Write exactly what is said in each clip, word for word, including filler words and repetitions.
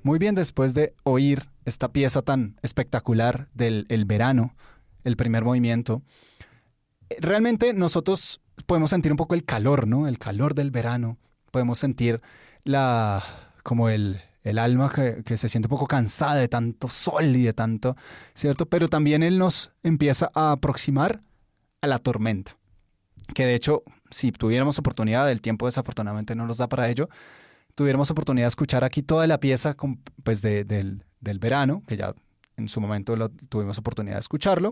muy bien después de oír esta pieza tan espectacular del el verano, el primer movimiento. Realmente nosotros podemos sentir un poco el calor, ¿no? El calor del verano. Podemos sentir la, como el, el alma que, que se siente un poco cansada de tanto sol y de tanto, ¿cierto? Pero también él nos empieza a aproximar a la tormenta. Que de hecho, si tuviéramos oportunidad, el tiempo desafortunadamente no nos da para ello, tuviéramos oportunidad de escuchar aquí toda la pieza con, pues de, del, del verano, que ya en su momento lo, tuvimos oportunidad de escucharlo,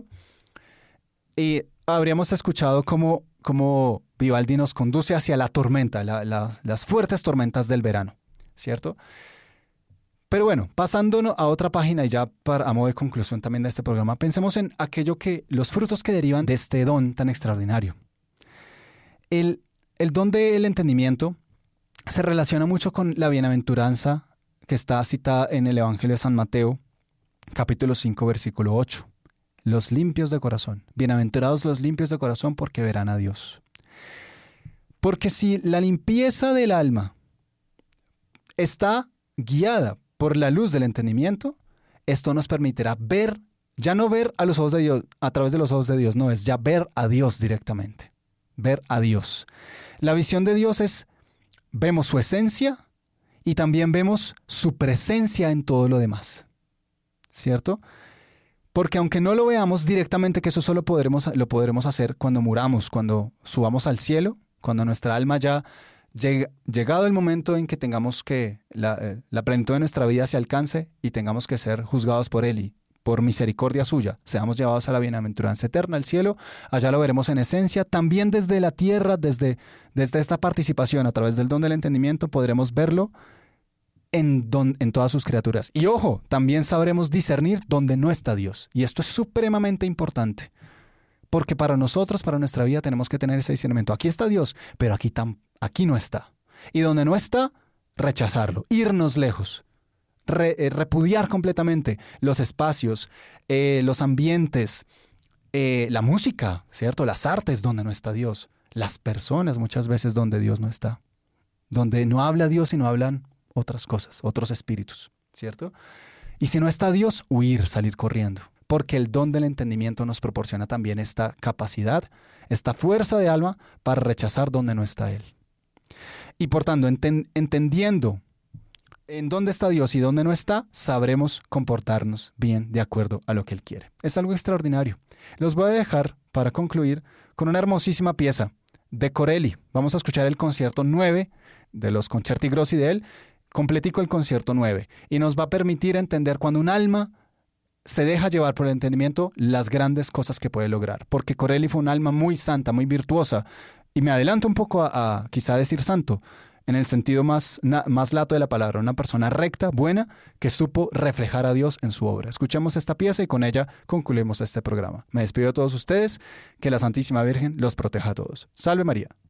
y habríamos escuchado cómo, cómo Vivaldi nos conduce hacia la tormenta, la, la, las fuertes tormentas del verano, ¿cierto? Pero bueno, pasándonos a otra página y ya para, a modo de conclusión también de este programa, pensemos en aquello que, los frutos que derivan de este don tan extraordinario. El, el don del entendimiento se relaciona mucho con la bienaventuranza que está citada en el Evangelio de San Mateo, capítulo cinco, versículo ocho. Los limpios de corazón. Bienaventurados los limpios de corazón porque verán a Dios. Porque si la limpieza del alma está guiada por la luz del entendimiento, esto nos permitirá ver, ya no ver a los ojos de Dios, a través de los ojos de Dios, no, es ya ver a Dios directamente. Ver a Dios. La visión de Dios es, vemos su esencia y también vemos su presencia en todo lo demás. ¿Cierto? Porque aunque no lo veamos directamente, que eso solo podremos, lo podremos hacer cuando muramos, cuando subamos al cielo, cuando nuestra alma ya llega, llegado el momento en que tengamos que, la, eh, la plenitud de nuestra vida se alcance y tengamos que ser juzgados por Él y por misericordia suya, seamos llevados a la bienaventuranza eterna, al cielo, allá lo veremos en esencia, también desde la tierra, desde, desde esta participación a través del don del entendimiento, podremos verlo en, don, en todas sus criaturas. Y ojo, también sabremos discernir donde no está Dios, y esto es supremamente importante, porque para nosotros, para nuestra vida, tenemos que tener ese discernimiento. Aquí está Dios, pero aquí, tam, aquí no está. Y donde no está, rechazarlo, irnos lejos. Re, eh, repudiar completamente los espacios, eh, los ambientes, eh, la música, ¿cierto? Las artes donde no está Dios, las personas muchas veces donde Dios no está, donde no habla Dios y no hablan otras cosas, otros espíritus, ¿cierto? Y si no está Dios, huir, salir corriendo, porque el don del entendimiento nos proporciona también esta capacidad, esta fuerza de alma para rechazar donde no está Él. Y por tanto, enten, entendiendo en dónde está Dios y dónde no está, sabremos comportarnos bien de acuerdo a lo que Él quiere. Es algo extraordinario. Los voy a dejar, para concluir, con una hermosísima pieza de Corelli. Vamos a escuchar el concierto nueve de los Concerti Grossi de él, completico el concierto nueve, y nos va a permitir entender cuando un alma se deja llevar por el entendimiento las grandes cosas que puede lograr. Porque Corelli fue un alma muy santa, muy virtuosa, y me adelanto un poco a, a quizá decir santo, en el sentido más, na, más lato de la palabra, una persona recta, buena, que supo reflejar a Dios en su obra. Escuchemos esta pieza y con ella concluimos este programa. Me despido de todos ustedes, que la Santísima Virgen los proteja a todos. Salve María.